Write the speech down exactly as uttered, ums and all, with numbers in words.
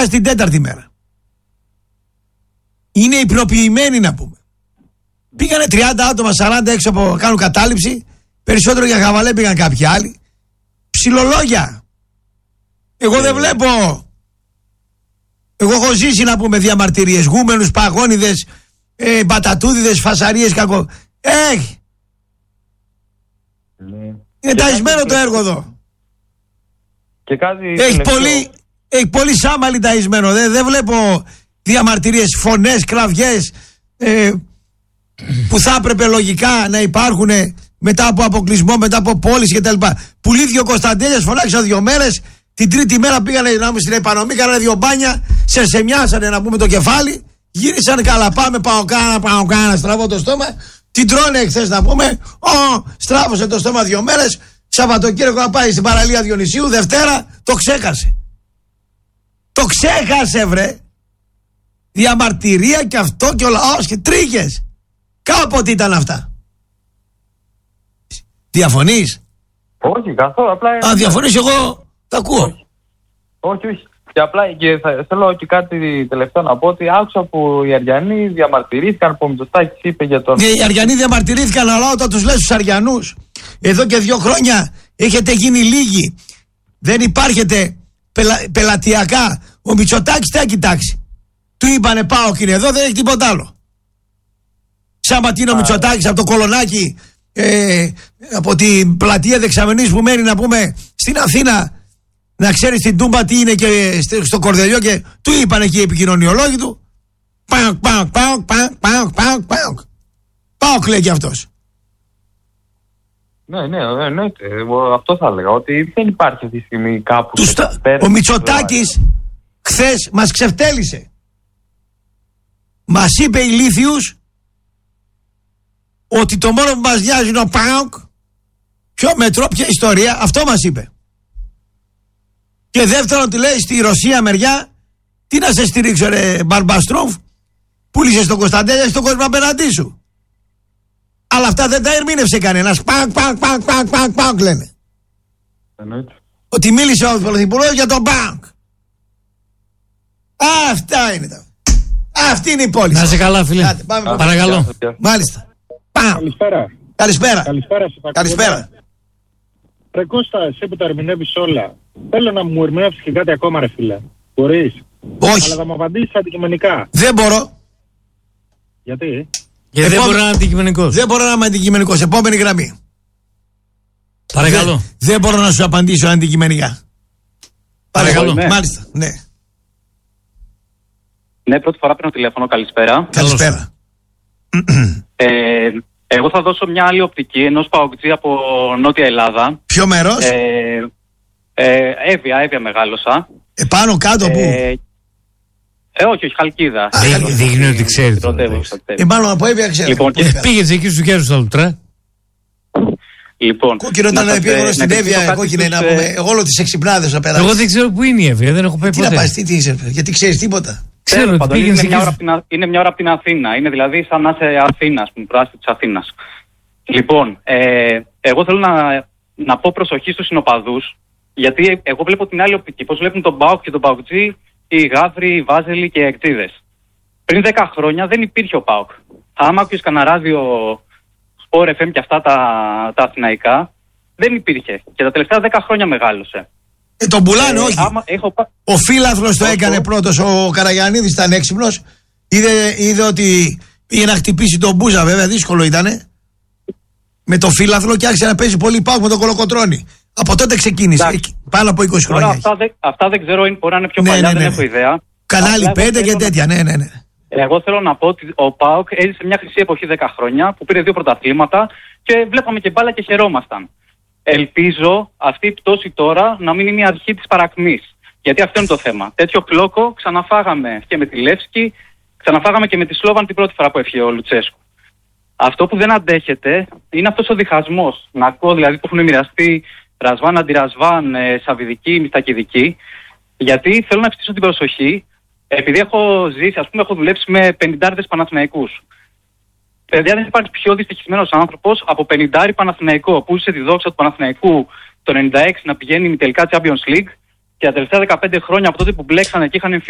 φτάσει την τέταρτη μέρα. Είναι υπνοποιημένοι να πούμε. Πήγανε τριάντα άτομα, σαράντα έξω από κάνουν κατάληψη. Περισσότερο για χαβαλέ πήγαν κάποιοι άλλοι. Ψιλολόγια. Εγώ δεν βλέπω. Εγώ έχω ζήσει να πούμε διαμαρτυρίες. Γούμενους, παγόνιδες, ε, μπατατούδιδες, φασαρίες, κακό. Έχει. Ναι. Είναι ταϊσμένο το έργο εδώ. Και κάτι έχει, τελευταίο... πολύ, έχει πολύ σάμαλι ταϊσμένο. Δεν, δεν βλέπω διαμαρτυρίες, φωνές, κραυγές ε, που θα έπρεπε λογικά να υπάρχουν μετά από αποκλεισμό, μετά από πώληση κτλ. Πουλήθηκε ο Κωνσταντέλιας, φωνάξαν δύο μέρες. Την τρίτη μέρα πήγανε να πούμε στην επανομή, κάνανε δύο μπάνια, σε σεμιάσανε να πούμε το κεφάλι. Γύρισαν καλά, πάμε, πάω κάνα, πάω κάνα, στραβώ το στόμα. Την τρώνε εχθές να πούμε. Ω, στράβωσε το στόμα δύο μέρες. Σαββατοκύριακο να πάει στην παραλία Διονυσίου. Δευτέρα το ξέχασε. Το ξέχασε, βρε. Διαμαρτυρία και αυτό και ο λαός και τρίχες. Κάποτε ήταν αυτά. Διαφωνείς? Όχι, καθόλου. Απλά... Α, διαφωνείς, εγώ τα ακούω. Όχι, όχι. όχι. Και απλά και θα, θέλω και κάτι τελευταίο να πω ότι άκουσα που οι Αριανοί διαμαρτυρήθηκαν, που ο Μητσοτάκης είπε για τον... Οι Αριανοί διαμαρτυρήθηκαν, αλλά όταν τους λες στους Αριανούς, εδώ και δύο χρόνια έχετε γίνει λίγοι, δεν υπάρχετε πελα, πελατειακά. Ο Μητσοτάκης τι θα κοιτάξει? Του είπανε πάω και είναι εδώ, δεν έχει τίποτα άλλο. Ξαματίνο ο Μητσοτάκης από το Κολονάκι, ε, από την πλατεία Δεξαμενής που μένει να πούμε στην Αθήνα, να ξέρει στην Τούμπα τι είναι και στο Κορδελιό, και του είπαν εκεί οι επικοινωνιολόγοι του. Πάοκ, πάοκ, πάοκ, πάοκ, πάοκ, πάοκ, πάοκ. Πάοκ λέει και αυτός. Ναι, ναι, ναι, αυτό θα έλεγα, ότι δεν υπάρχει αυτή τη στιγμή κάπου. Στα... Ο Μητσοτάκης χθες μας ξεφτέλησε. Μας είπε ηλίθιους ότι το μόνο που μας νοιάζει είναι ο ΠΑΟΚ. Ποιο μετρό, ποια ιστορία, αυτό μας είπε. Και δεύτερον, τι λέει στη Ρωσία μεριά, τι να σε στηρίξω ρε Μπαρμπαστρούφ, πούλησες τον Κωνσταντέλια στον κόσμο απέναντί σου. Αλλά αυτά δεν τα ερμήνευσε κανένας. Πακ, πακ, πακ, πακ, πακ, πακ λένε. Εννοείται. Ότι μίλησε ο Πρωθυπουργός για τον ΠΑΟΚ. Αυτά είναι τα. Αυτή είναι η πόλη. Να είσαι καλά, φίλε. Άτε, πάμε, Α, παρακαλώ. Μάλιστα. Πάμε. Καλησπέρα. Καλησπέρα. Καλησπέρα. Καλησπέρα. Ρε Κώστα, εσύ που τα ερμηνεύεις όλα, θέλω να μου ερμηνεύσεις και κάτι ακόμα, ρε φίλε. Μπορείς? Όχι. Αλλά θα μου απαντήσεις αντικειμενικά. Δεν μπορώ. Γιατί? Γιατί δεν μπορώ να είμαι αντικειμενικός. Δεν μπορώ να είμαι αντικειμενικός. Επόμενη γραμμή. Παρακαλώ. Δεν, δεν μπορώ να σου απαντήσω αντικειμενικά. Παρακαλώ. Ναι. Μάλιστα. Ναι. Ναι, πρώτη φορά παίρνω τηλέφωνο. Καλησπέρα. Καλησπέρα. ε, εγώ θα δώσω μια άλλη οπτική ενός παοκτζή από Νότια Ελλάδα. Ποιο μέρος? Ε, ε, Εύβοια, Εύβοια μεγάλωσα. Επάνω κάτω που? Ε, ε, όχι, όχι, Χαλκίδα. Δείχνει ότι ξέρει. Ε, μάλλον από Εύβοια ξέρω. Λοιπόν, και πήγες εκεί στους χέρους τα λουτρά. Λοιπόν, κόκκινο ήταν να πήγαινε στην Εύβοια, κόκκινη να πούμε, όλο τις εξυπνάδες να πέρασε. Εγώ δεν ξέρω που είναι η Εύβοια, δεν έχω πάει ποτέ. Τι να πας, τι είσαι, γιατί ξέρεις τίποτα? Ξέρω ότι πήγαινε είναι, μια ώρα την, είναι μια ώρα από την Αθήνα. Είναι δηλαδή σαν να είσαι Αθήνα, που προάσπιση της Αθήνας. Λοιπόν, ε, εγώ θέλω να, να πω προσοχή στους συνοπαδούς, γιατί εγώ βλέπω την άλλη οπτική. Πώς βλέπουν τον ΠΑΟΚ και τον ΠΑΟΚτζή, οι Γαύροι, οι Βάζελοι και οι Εκτίδες. Πριν δέκα χρόνια δεν υπήρχε ο ΠΑΟΚ. Άμα άκουγες κανένα ράδιο, Sport εφ εμ και αυτά τα, τα αθηναϊκά, δεν υπήρχε. Και τα τελευταία δέκα χρόνια μεγάλωσε. Ε, τον πουλάνε, ε, όχι. Άμα, έχω... Ο Φύλαθλος το έκανε πρώτος, ο Καραγιαννίδης ήταν έξυπνος. Είδε, είδε ότι πήγε να χτυπήσει τον Μπούζα, βέβαια, δύσκολο ήτανε. Με το Φύλαθλο και άρχισε να παίζει πολύ ΠΑΟΚ με τον Κολοκοτρώνη. Από τότε ξεκίνησε. Εκεί, πάνω από είκοσι χρόνια. Αυτά, δε, αυτά δεν ξέρω, μπορεί να είναι πιο ναι, παλιά, ναι, ναι, δεν ναι. έχω ιδέα. Κανάλι πέντε και τέτοια, ναι, ναι, ναι. Εγώ θέλω να πω ότι ο ΠΑΟΚ έζησε μια χρυσή εποχή δέκα χρόνια που πήρε δύο πρωταθλήματα και βλέπαμε και μπάλα και χαιρόμασταν. Ελπίζω αυτή η πτώση τώρα να μην είναι η αρχή της παρακμής. Γιατί αυτό είναι το θέμα. Τέτοιο κλόκο ξαναφάγαμε και με τη Λεύσκη, ξαναφάγαμε και με τη Σλόβαν την πρώτη φορά που έφυγε ο Λουτσέσκου. Αυτό που δεν αντέχεται είναι αυτός ο διχασμός. Να ακούω δηλαδή που έχουν μοιραστεί Ρασβάν, Αντιρασβάν, ε, Σαββιδική, Μιστακηδική. Γιατί θέλω να ευστήσω την προσοχή, επειδή έχω ζήσει, ας πούμε, έχω δουλέψει με πενηντάριδες Παναθηναϊκούς. Παιδιά, δεν υπάρχει πιο δυστυχισμένος άνθρωπος από πενηντάρι Παναθηναϊκό που ζούσε τη δόξα του Παναθηναϊκού το ενενήντα έξι να πηγαίνει με τελικά Champions League και τα τελευταία δεκαπέντε χρόνια από τότε που μπλέξανε και είχαν